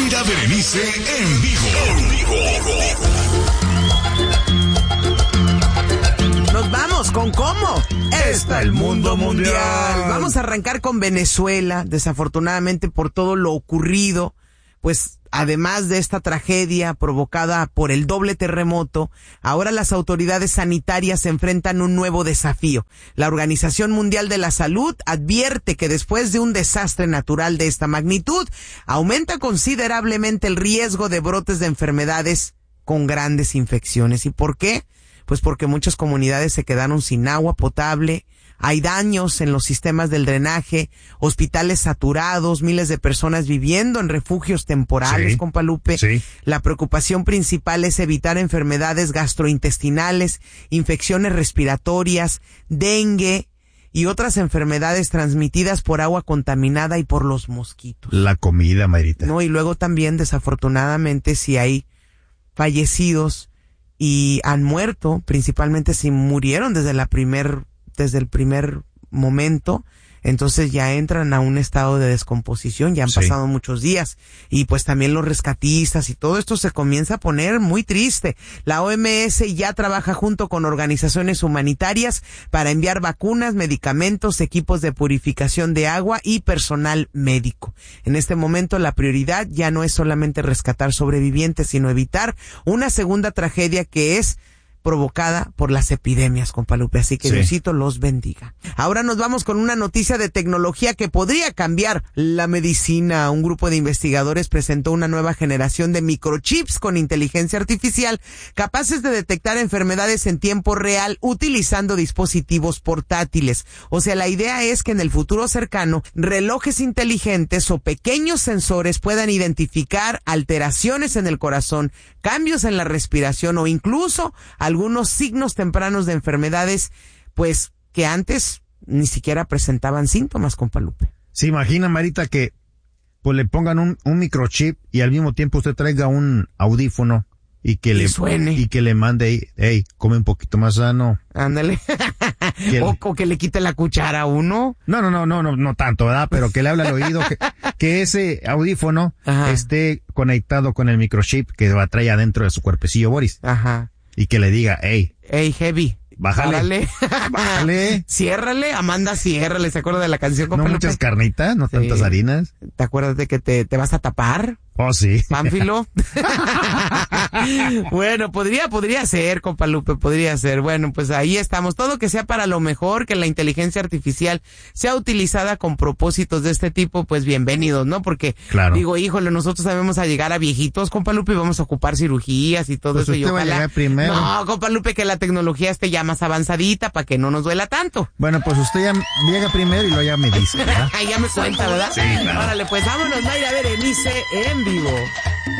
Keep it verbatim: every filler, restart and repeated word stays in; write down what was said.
Mayra Berenice en vivo. En vivo. Nos vamos con cómo está el mundo mundial. Vamos a arrancar con Venezuela, desafortunadamente por todo lo ocurrido, pues además de esta tragedia provocada por el doble terremoto, ahora las autoridades sanitarias se enfrentan a un nuevo desafío. La Organización Mundial de la Salud advierte que después de un desastre natural de esta magnitud, aumenta considerablemente el riesgo de brotes de enfermedades con grandes infecciones. ¿Y por qué? Pues porque muchas comunidades se quedaron sin agua potable, hay daños en los sistemas del drenaje, hospitales saturados, miles de personas viviendo en refugios temporales, sí, compa Lupe. Sí. La preocupación principal es evitar enfermedades gastrointestinales, infecciones respiratorias, dengue y otras enfermedades transmitidas por agua contaminada y por los mosquitos. La comida, Mayrita. No, y luego también, desafortunadamente, si hay fallecidos y han muerto, principalmente si murieron desde la primer, desde el primer momento, entonces ya entran a un estado de descomposición, ya han Sí. pasado muchos días, y pues también los rescatistas y todo esto se comienza a poner muy triste. La O M S ya trabaja junto con organizaciones humanitarias para enviar vacunas, medicamentos, equipos de purificación de agua y personal médico. En este momento la prioridad ya no es solamente rescatar sobrevivientes, sino evitar una segunda tragedia que es provocada por las epidemias, compa Lupe, así que Sí. Diosito los bendiga. Ahora nos vamos con una noticia de tecnología que podría cambiar la medicina. Un grupo de investigadores presentó una nueva generación de microchips con inteligencia artificial capaces de detectar enfermedades en tiempo real utilizando dispositivos portátiles. O sea, la idea es que en el futuro cercano, relojes inteligentes o pequeños sensores puedan identificar alteraciones en el corazón, cambios en la respiración o incluso algunos signos tempranos de enfermedades, pues, que antes ni siquiera presentaban síntomas, compa Lupe. Se imagina, Marita, que pues le pongan un, un microchip y al mismo tiempo usted traiga un audífono y que Y le suene. y que le mande, hey, come un poquito más sano. Ándale. Que o, le- o que le quite la cuchara a uno. No, no, no, no, no, no tanto, ¿verdad? Pero que le hable al oído, que, que ese audífono Ajá. esté conectado con el microchip que va a traer adentro de su cuerpecillo, Boris, Ajá. y que le diga, hey, Ey, Heavy. Bájale. Párale. Bájale. Ciérrale, Amanda, ciérrale. ¿Se acuerda de la canción, no compa muchas Lupe? carnitas, no Sí. tantas harinas. ¿Te acuerdas de que te, te vas a tapar? Oh, sí. Pánfilo. Bueno, podría, podría ser, compa Lupe, podría ser. Bueno, pues ahí estamos. Todo que sea para lo mejor, que la inteligencia artificial sea utilizada con propósitos de este tipo, pues bienvenidos, ¿no? Porque, Claro. digo, híjole, nosotros sabemos a llegar a viejitos, compa Lupe, y vamos a ocupar cirugías y todo Pues eso. Y usted va a ojalá, llegar primero. no, compa Lupe, que la tecnología esté ya más avanzadita para que no nos duela tanto. Bueno, pues usted ya llega primero y luego ya me dice, ¿verdad? Ahí ya me cuenta, ¿verdad? Sí, claro. Órale, pues vámonos, Mayra Berenice en vivo.